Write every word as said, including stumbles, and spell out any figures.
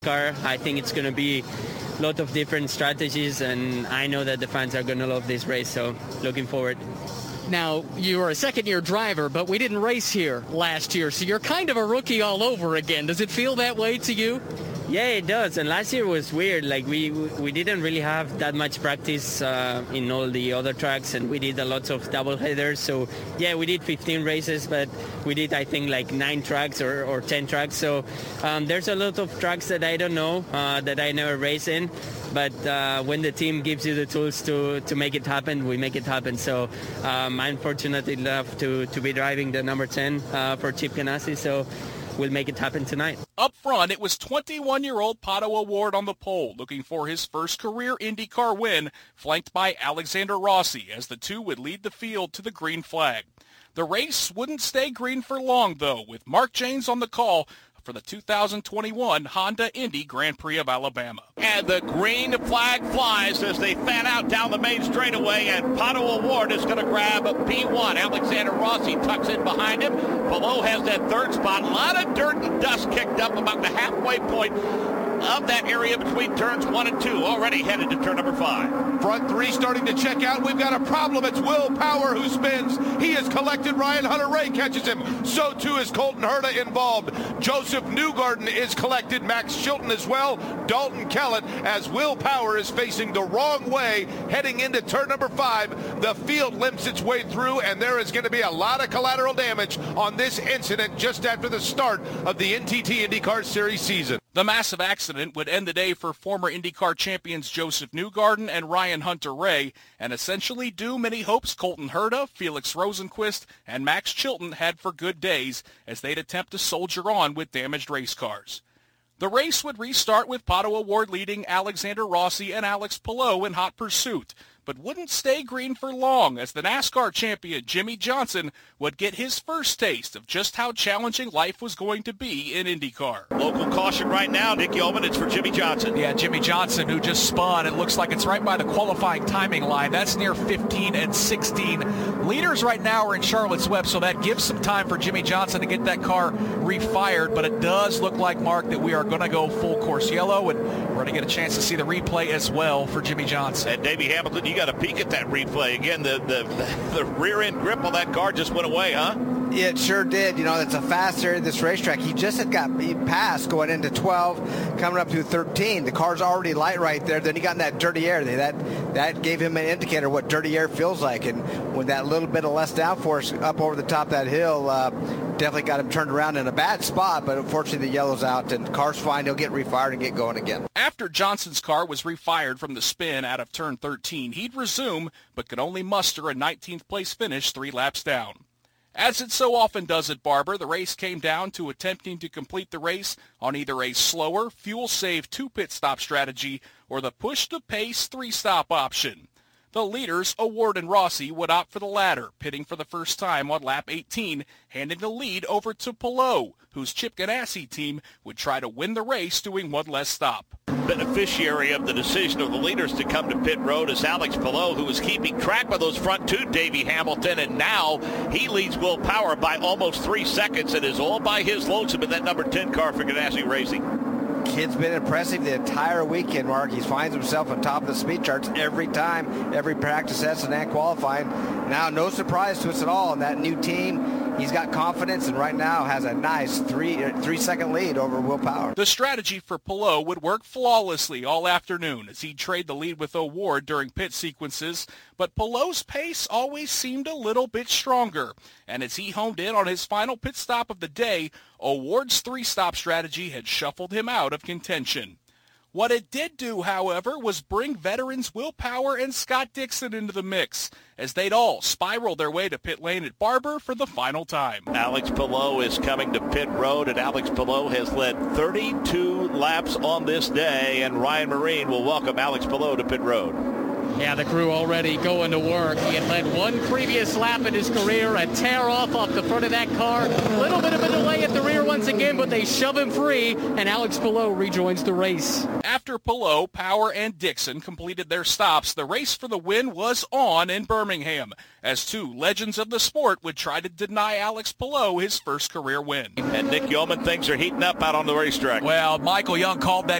car. I think it's going to be a lot of different strategies, and I know that the fans are going to love this race, so looking forward. Now, you are a second-year driver, but we didn't race here last year, so you're kind of a rookie all over again. Does it feel that way to you? Yeah, it does. And last year was weird. Like we we didn't really have that much practice uh, in all the other tracks, and we did a lot of double headers. So yeah, we did fifteen races, but we did I think like nine tracks or, or ten tracks. So um, there's a lot of tracks that I don't know uh, that I never race in. But uh, when the team gives you the tools to, to make it happen, we make it happen. So um, I'm fortunate enough to, to be driving the number ten uh, for Chip Ganassi. So we'll make it happen tonight. Up front, it was twenty-one-year-old Pato O'Ward on the pole, looking for his first career IndyCar win, flanked by Alexander Rossi, as the two would lead the field to the green flag. The race wouldn't stay green for long, though, with Mark Jaynes on the call for the two thousand twenty-one Honda Indy Grand Prix of Alabama. And the green flag flies as they fan out down the main straightaway, and Pato O'Ward is going to grab P one. Alexander Rossi tucks in behind him. Below has that third spot. A lot of dirt and dust kicked up about the halfway point of that area between turns one and two, already headed to turn number five. Front three starting to check out. We've got a problem. It's Will Power who spins. He has collected. Ryan Hunter-Reay catches him. So too is Colton Herta involved. Joseph Newgarden is collected. Max Chilton as well. Dalton Kellett, as Will Power is facing the wrong way, heading into turn number five. The field limps its way through, and there is going to be a lot of collateral damage on this incident just after the start of the N T T IndyCar Series season. The massive accident would end the day for former IndyCar champions Joseph Newgarden and Ryan Hunter-Reay, and essentially do many hopes Colton Herta, Felix Rosenqvist, and Max Chilton had for good days as they'd attempt to soldier on with damaged race cars. The race would restart with Pato O'Ward leading Alexander Rossi and Alex Palou in hot pursuit, but wouldn't stay green for long as the NASCAR champion Jimmie Johnson would get his first taste of just how challenging life was going to be in IndyCar. Local caution right now, Nick Yeoman, it's for Jimmie Johnson. Yeah, Jimmie Johnson, who just spun. It looks like it's right by the qualifying timing line. That's near fifteen and sixteen. Leaders right now are in Charlotte's Web, so that gives some time for Jimmie Johnson to get that car refired, but it does look like, Mark, that we are going to go full course yellow, and we're going to get a chance to see the replay as well for Jimmie Johnson. And Davey Hamilton, you got to peek at that replay. Again, the, the, the rear end grip on that car just went away, huh? It sure did. You know, it's a fast area of this racetrack. He just had got he passed going into twelve, coming up to thirteen. The car's already light right there. Then he got in that dirty air. That that gave him an indicator what dirty air feels like. And with that little bit of less downforce up over the top of that hill, uh, definitely got him turned around in a bad spot. But unfortunately, the yellow's out, and the car's fine. He'll get refired and get going again. After Johnson's car was refired from the spin out of turn thirteen, he'd resume, but could only muster a nineteenth place finish three laps down. As it so often does at Barber, the race came down to attempting to complete the race on either a slower, fuel-save two-pit stop strategy or the push-the-pace three-stop option. The leaders, O'Ward and Rossi, would opt for the latter, pitting for the first time on lap eighteen, handing the lead over to Palou, whose Chip Ganassi team would try to win the race doing one less stop. Beneficiary of the decision of the leaders to come to pit road is Alex Palou, who was keeping track of those front two, Davey Hamilton, and now he leads Will Power by almost three seconds and is all by his lonesome in that number ten car for Ganassi Racing. Kid's been impressive the entire weekend, Mark. He finds himself on top of the speed charts every time, every practice session and qualifying. Now, no surprise to us at all. And that new team, he's got confidence and right now has a nice three, three-second lead over Will Power. The strategy for Palou would work flawlessly all afternoon as he'd trade the lead with O'Ward during pit sequences, but Palou's pace always seemed a little bit stronger. And as he homed in on his final pit stop of the day, O'Ward's three-stop strategy had shuffled him out of contention. What it did do, however, was bring veterans Will Power and Scott Dixon into the mix, as they'd all spiral their way to pit lane at Barber for the final time. Alex Palou is coming to pit road, and Alex Palou has led thirty-two laps on this day, and Ryan Marine will welcome Alex Palou to pit road. Yeah, the crew already going to work. He had led one previous lap in his career, a tear off off the front of that car. A little bit of a delay at the rear once again, but they shove him free, and Alex Palou rejoins the race. After Palou, Power, and Dixon completed their stops, the race for the win was on in Birmingham, as two legends of the sport would try to deny Alex Palou his first career win. And Nick Yeoman, things are heating up out on the racetrack. Well, Michael Young called that